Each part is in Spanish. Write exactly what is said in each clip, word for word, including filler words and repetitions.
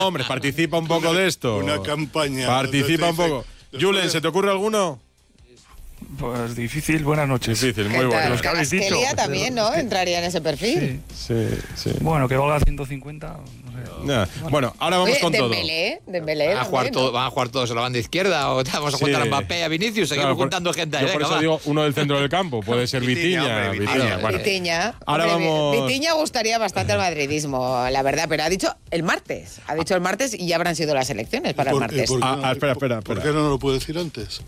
Hombre, participa un poco de esto. Una campaña. Participa un poco. Julen, ¿se te ocurre alguno? Pues difícil, buenas noches. Difícil, muy bueno. Los que habéis dicho. Asquelia también, ¿no? Entraría en ese perfil. Sí, sí. Bueno, que valga ciento cincuenta, no sé. Nah. Bueno, ahora vamos Oye, con todo. Dembélé, Dembélé ¿Van a, jugar también, todo, ¿no? ¿Van a jugar todos a la banda izquierda o te vamos a Sí. juntar a Mbappé, a Vinicius? Seguimos Claro, por- juntando gente ahí. Yo por venga, eso va. digo uno del centro del campo. Puede ser Vitinha, Vitinha. hombre, Vitinha, Vitinha. bueno. Vitinha. Ahora Hombre, vamos- Vitinha gustaría bastante al madridismo, la verdad, pero ha dicho el martes. Ha dicho el martes y ya habrán sido las elecciones para el ¿Por- martes. por qué Ah, no- ah, espera, espera, ¿Por espera. qué no lo puede decir antes?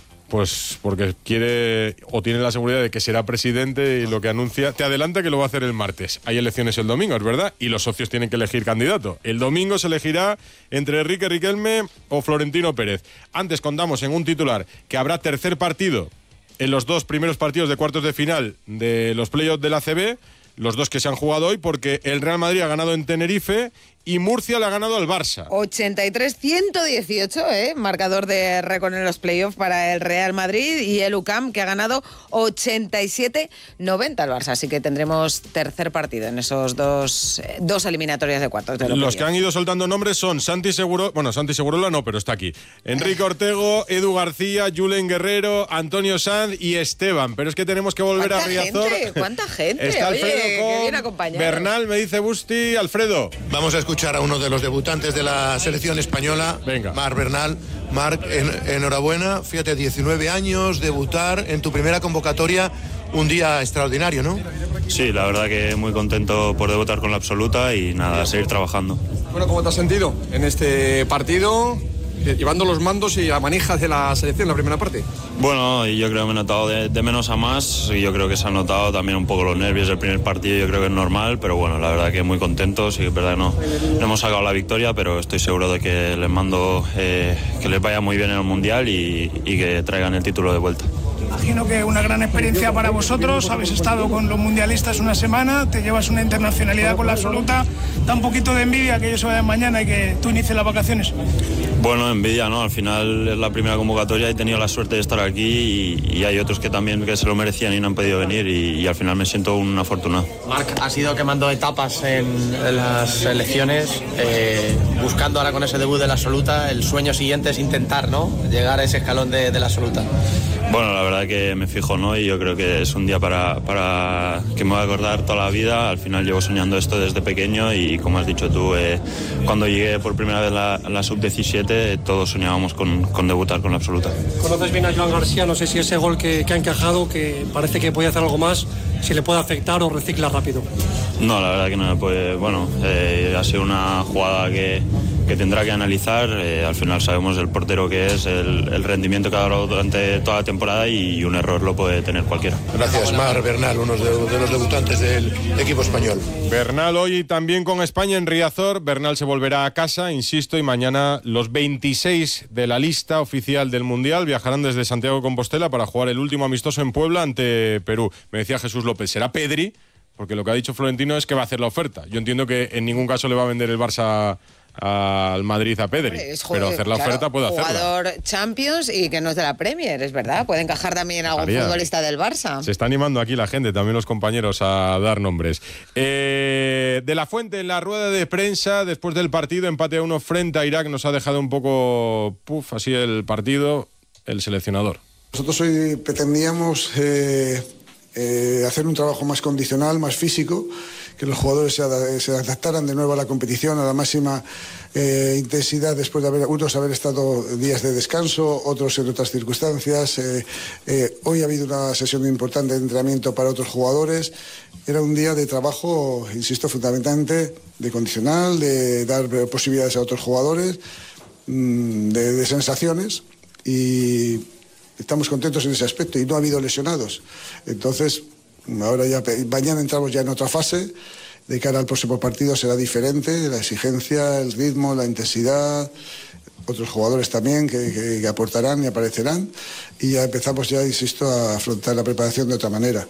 Pues porque quiere o tiene la seguridad de que será presidente y lo que anuncia. Te adelanta que lo va a hacer el martes. Hay elecciones el domingo, es verdad, y los socios tienen que elegir candidato. El domingo se elegirá entre Enrique Riquelme o Florentino Pérez. Antes contamos en un titular que habrá tercer partido en los dos primeros partidos de cuartos de final de los playoffs del A C B, los dos que se han jugado hoy, porque el Real Madrid ha ganado en Tenerife y Murcia le ha ganado al Barça. ochenta y tres a ciento dieciocho, ¿eh? Marcador de récord en los playoffs para el Real Madrid y el U C A M, que ha ganado ochenta y siete a noventa al Barça. Así que tendremos tercer partido en esos dos, eh, dos eliminatorias de cuartos de Los que han ido soltando nombres son Santi Seguro, bueno, Santi Segurola no, pero está aquí. Enrique Ortego, Edu García, Julen Guerrero, Antonio Sanz y Esteban. Pero es que tenemos que volver a ¿Cuánta Riazor. gente? ¿Cuánta gente? Está Oye, Alfredo qué con bien acompañado. Bernal, me dice Busti. Alfredo. Vamos a escuchar a uno de los debutantes de la selección española, Venga. Marc Bernal. Marc, en, enhorabuena, fíjate, diecinueve años, debutar en tu primera convocatoria, un día extraordinario, ¿no? Sí, la verdad que muy contento por debutar con la absoluta y nada, a seguir trabajando. Bueno, ¿cómo te has sentido en este partido, eh, llevando los mandos y la manija de la selección en la primera parte? Bueno, y yo creo que me he notado de, de menos a más y yo creo que se han notado también un poco los nervios del primer partido, yo creo que es normal, pero bueno, la verdad que muy contentos y es verdad que no, no hemos sacado la victoria, pero estoy seguro de que les mando eh, que les vaya muy bien en el Mundial y, y que traigan el título de vuelta. Imagino que una gran experiencia para vosotros, habéis estado con los mundialistas una semana, te llevas una internacionalidad con la absoluta, da un poquito de envidia que ellos se vayan mañana y que tú inicies las vacaciones. Bueno, envidia, ¿no? Al final es la primera convocatoria, he tenido la suerte de estar aquí y, y hay otros que también que se lo merecían y no han podido venir y, y al final me siento un afortunado. Marc, has ido quemando etapas en, en las elecciones, eh, buscando ahora con ese debut de la absoluta, el sueño siguiente es intentar, ¿no?, llegar a ese escalón de, de la absoluta. Bueno, la verdad que me fijo, ¿no? Y yo creo que es un día para, para que me voy a acordar toda la vida. Al final llevo soñando esto desde pequeño y como has dicho tú, eh, cuando llegué por primera vez a la, la sub diecisiete, todos soñábamos con, con debutar con la absoluta. Conoces bien a Joan García, no sé si ese gol que, que ha encajado, que parece que puede hacer algo más, si le puede afectar o recicla rápido. No, la verdad que no me puede. Bueno, eh, ha sido una jugada que, que tendrá que analizar. Eh, al final sabemos el portero que es, el, el rendimiento que ha dado durante toda la temporada y un error lo puede tener cualquiera. Gracias, Marc Bernal, uno de, de los debutantes del equipo español. Bernal hoy también con España en Riazor. Bernal se volverá a casa, insisto, y mañana los veintiséis de la lista oficial del Mundial viajarán desde Santiago de Compostela para jugar el último amistoso en Puebla ante Perú. Me decía Jesús López, será Pedri, porque lo que ha dicho Florentino es que va a hacer la oferta. Yo entiendo que en ningún caso le va a vender el Barça al Madrid a Pedri, Es pero jugador, hacer la claro, oferta puede hacerla. Jugador Champions y que no es de la Premier, es verdad. Puede encajar también algún Haría. futbolista del Barça. Se está animando aquí la gente, también los compañeros, a dar nombres. Eh, de la Fuente, en la rueda de prensa, después del partido, empate a uno frente a Irak, nos ha dejado un poco, puf, así el partido, el seleccionador. Nosotros hoy pretendíamos eh, eh, hacer un trabajo más condicional, más físico, que los jugadores se, ad- se adaptaran de nuevo a la competición, a la máxima eh, intensidad después de haber, unos haber estado días de descanso, otros en otras circunstancias. Eh, eh, hoy ha habido una sesión importante de entrenamiento para otros jugadores. Era un día de trabajo, insisto, fundamentalmente de condicional, de dar posibilidades a otros jugadores, mmm, de, de sensaciones, y estamos contentos en ese aspecto y no ha habido lesionados. Entonces, ahora ya, mañana entramos ya en otra fase. De cara al próximo partido será diferente, la exigencia, el ritmo, la intensidad, otros jugadores también que, que, que aportarán y aparecerán, y ya empezamos ya, insisto, a afrontar la preparación de otra manera.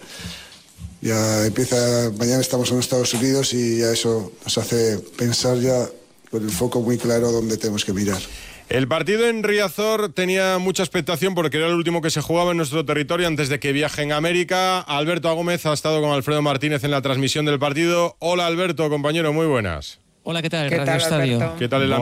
Ya empieza, mañana estamos en Estados Unidos y ya eso nos hace pensar ya con el foco muy claro dónde tenemos que mirar. El partido en Riazor tenía mucha expectación porque era el último que se jugaba en nuestro territorio antes de que viajen a América. Alberto Gómez ha estado con Alfredo Martínez en la transmisión del partido. Hola Alberto, compañero, muy buenas. Hola, ¿qué tal? ¿Qué Radio tal, Estadio. Alberto? ¿Qué tal el